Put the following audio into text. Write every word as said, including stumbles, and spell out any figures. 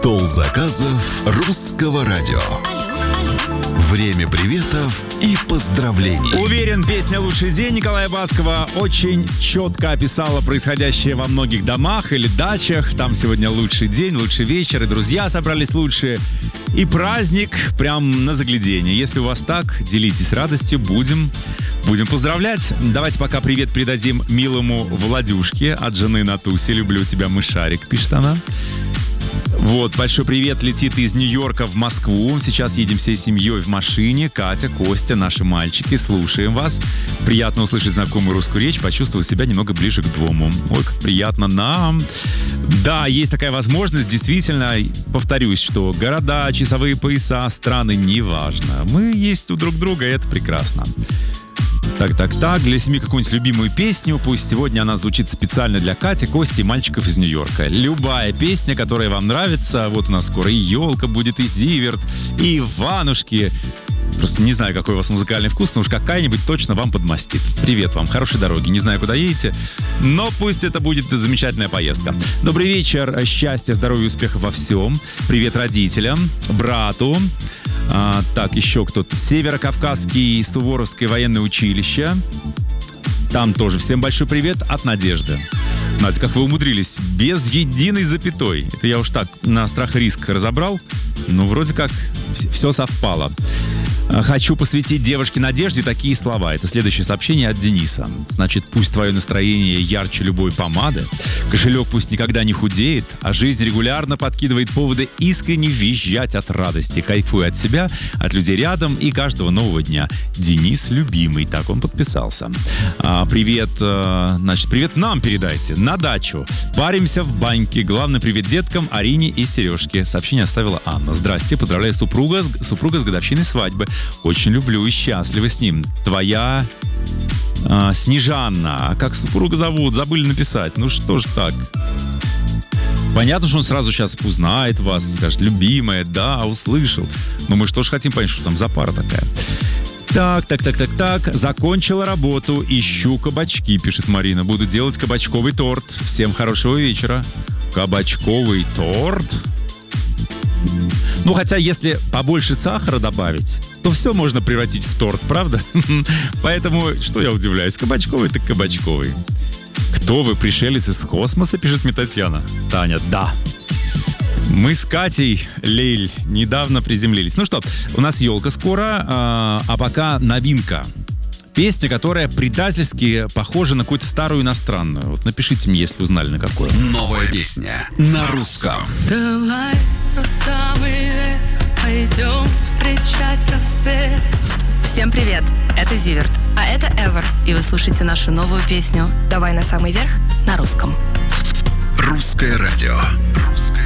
Стол заказов Русского радио. Время приветов и поздравлений. Уверен, песня «Лучший день» Николая Баскова очень четко описала происходящее во многих домах или дачах. Там сегодня лучший день, лучший вечер, и друзья собрались лучшие. И праздник прям на загляденье. Если у вас так, делитесь радостью, будем, будем поздравлять. Давайте пока привет передадим милому Владюшке от жены Натуси. «Люблю тебя, мышарик», пишет она. Вот, большой привет летит из Нью-Йорка в Москву. Сейчас едем всей семьей в машине. Катя, Костя, наши мальчики, слушаем вас. Приятно услышать знакомую русскую речь, почувствовал себя немного ближе к дому. Ой, как приятно нам. Да, есть такая возможность, действительно, повторюсь, что города, часовые пояса, страны, неважно. Мы есть у друг друга, и это прекрасно. Так, так, так, для семьи какую-нибудь любимую песню. Пусть сегодня она звучит специально для Кати, Кости и мальчиков из Нью-Йорка. Любая песня, которая вам нравится. Вот у нас скоро и елка будет, и Зиверт, и Иванушки. Просто не знаю, какой у вас музыкальный вкус, но уж какая-нибудь точно вам подмастит. Привет вам, хорошей дороги. Не знаю, куда едете, но пусть это будет замечательная поездка. Добрый вечер, счастья, здоровья и успехов во всем. Привет родителям, брату. А, так, еще кто-то. Северокавказский Суворовское военное училище. Там тоже всем большой привет от Надежды. Надя, как вы умудрились? Без единой запятой. Это я уж так на страх и риск разобрал. Ну, вроде как все совпало. Хочу посвятить девушке Надежде такие слова. Это следующее сообщение от Дениса. Значит, пусть твое настроение ярче любой помады, кошелек пусть никогда не худеет, а жизнь регулярно подкидывает поводы искренне визжать от радости. Кайфуй от себя, от людей рядом и каждого нового дня. Денис любимый. Так он подписался. А, привет, а, значит, привет нам передайте. На дачу. Паримся в баньке. Главный привет деткам Арине и Сережке. Сообщение оставила Анна. Здрасте, поздравляю супруга, супруга с годовщиной свадьбы. Очень люблю и счастлива с ним. Твоя а, Снежанна. А как супруга зовут? Забыли написать. Ну что ж так. Понятно, что он сразу сейчас узнает вас, скажет: любимая, да, услышал. Но мы что ж хотим понять, что там за пара такая. Так, так, так, так, так. Закончила работу. Ищу кабачки, пишет Марина. Буду делать кабачковый торт. Всем хорошего вечера. Кабачковый торт? Ну, хотя, если побольше сахара добавить, то все можно превратить в торт, правда? Поэтому, что я удивляюсь, кабачковый так кабачковый. Кто вы, пришелец из космоса, пишет мне Татьяна. Таня, да. Мы с Катей, Лейль, недавно приземлились. Ну что, у нас елка скоро, а, а пока новинка. Песня, которая предательски похожа на какую-то старую иностранную. Вот напишите мне, если узнали, на какую. Новая песня на русском. Давай на самый верх пойдем встречать рассвет. Всем привет, это Зиверт, а это Эвер. И вы слушаете нашу новую песню «Давай на самый верх» на русском. Русское радио. Русское